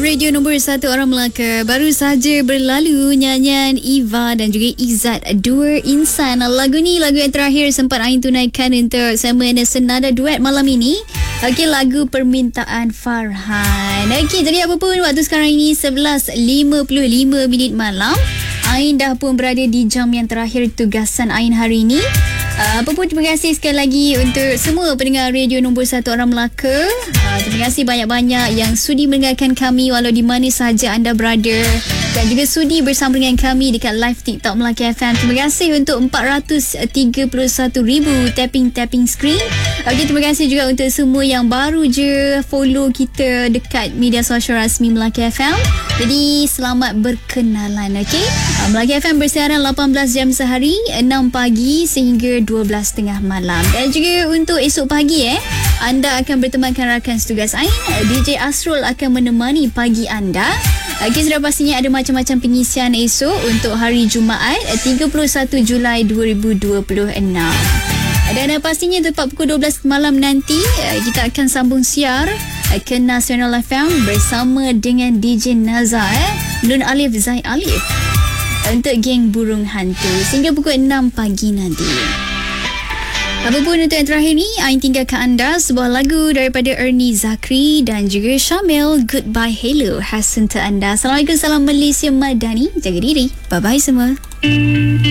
radio nombor 1 orang Melaka. Baru saja berlalu nyanyian Eva dan juga Izzat, Dua Insan. Lagu ni lagu yang terakhir sempat Ain tunaikan untuk segmen Senada Duet malam ini. Okey, lagu permintaan Farhan. Okey, jadi apa pun waktu sekarang ini 11.55 minit malam. Ain dah pun berada di jam yang terakhir tugasan Ain hari ini. Apa pun terima kasih sekali lagi untuk semua pendengar radio nombor 1 orang Melaka. Terima kasih banyak-banyak yang sudi mendengarkan kami walau di mana sahaja anda berada, dan juga sudi bersama dengan kami dekat live TikTok Melaka FM. Terima kasih untuk 431,000 tapping screen. Okey, terima kasih juga untuk semua yang baru je follow kita dekat media sosial rasmi Melaka FM. Jadi selamat berkenalan. Okey, Melaka FM bersiaran 18 jam sehari, 6 pagi sehingga 12.30 malam. Dan juga untuk esok pagi anda akan bertemankan rakan setugas Ain. DJ Asrul akan menemani pagi anda. Okey, sudah pastinya ada macam-macam pengisian esok untuk hari Jumaat 31 Julai 2026. Dan pastinya tepat pukul 12 malam nanti kita akan sambung siar ke Nasional FM bersama dengan DJ Nazar Nun Alif Zai Alif untuk geng Burung Hantu sehingga pukul 6 pagi nanti. Apapun untuk yang terakhir ni, Ain tinggalkan anda sebuah lagu daripada Ernie Zakri dan juga Syamil, Goodbye Hello, khas untuk anda. Assalamualaikum, salam Malaysia Madani. Jaga diri. Bye-bye semua.